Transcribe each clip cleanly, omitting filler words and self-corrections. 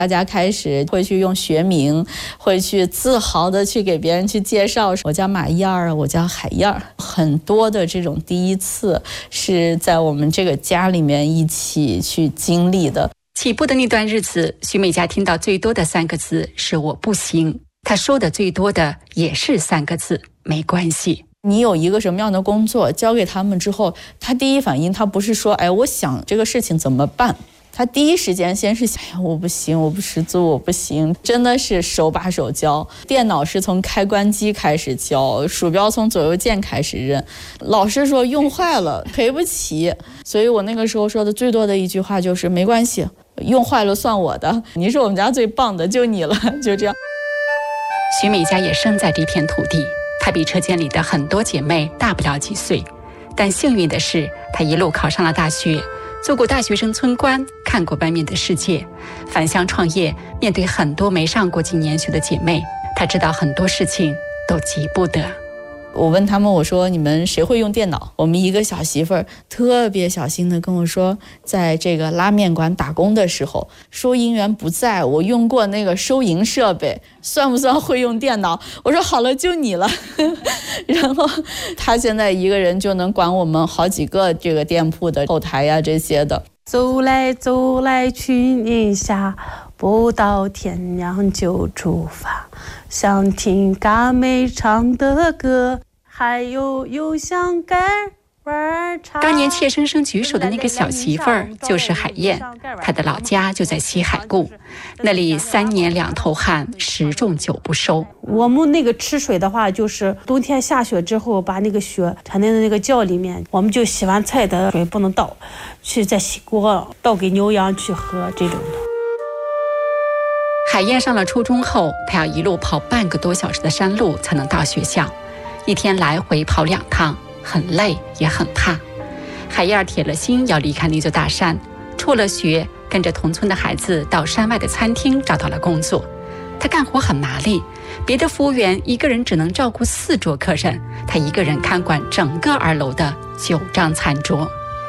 大家开始会去用学名，会去自豪的去给别人去介绍，我叫马燕儿，我叫海燕儿。很多的这种第一次是在我们这个家里面一起去经历的。 起步的那段日子，徐美嘉听到最多的3个字是我不行，她说的最多的也是3个字，没关系。 你有一个什么样的工作交给他们之后，他第一反应他不是说我想这个事情怎么办，他第一时间先是想我不行，我不识字，我不行，真的是手把手教。电脑是从开关机开始教，鼠标从左右键开始认，老师说用坏了赔不起，所以我那个时候说的最多的一句话就是没关系，用坏了算我的，你是我们家最棒的，就你了，就这样。 徐美嘉也生在这片土地，她比车间里的很多姐妹大不了几岁，但幸运的是她一路考上了大学，做过大学生村官，看过外面的世界，返乡创业，面对很多没上过几年学的姐妹，她知道很多事情都急不得。 我问他们，我说你们谁会用电脑？我们一个小媳妇儿特别小心的跟我说，在这个拉面馆打工的时候，收银员不在，我用过那个收银设备，算不算会用电脑？我说好了，就你了。然后他现在一个人就能管我们好几个这个店铺的后台呀这些的。 走来走来去年夏，不到天亮就出发，想听嘎妹唱的歌，还有想盖碗茶。 当年怯生生举手的那个小媳妇儿就是海燕，她的老家就在西海固，那里3年2头旱，10种9不收。 我们那个吃水的话，就是冬天下雪之后，把那个雪产在那个窖里面，我们就洗完菜的水不能倒，去再洗锅倒给牛羊去喝这种的。 海燕上了初中后，她要一路跑半个多小时的山路才能到学校，一天来回跑2趟，很累也很怕。海燕铁了心要离开那座大山，辍了学，跟着同村的孩子到山外的餐厅找到了工作。她干活很麻利，别的服务员一个人只能照顾4桌客人，她一个人看管整个2楼的9张餐桌。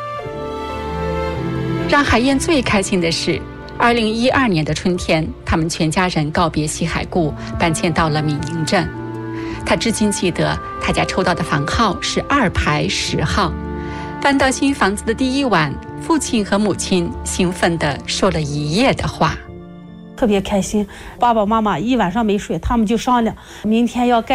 让海燕最开心的是2012年的春天，他们全家人告别西海固，搬迁到了闽宁镇。他至今记得他家抽到的房号是2排10号。搬到新房子的第一晚，父亲和母亲兴奋地说了一夜的话， 特别开心。爸爸妈妈一晚上没睡，他们就商量明天要盖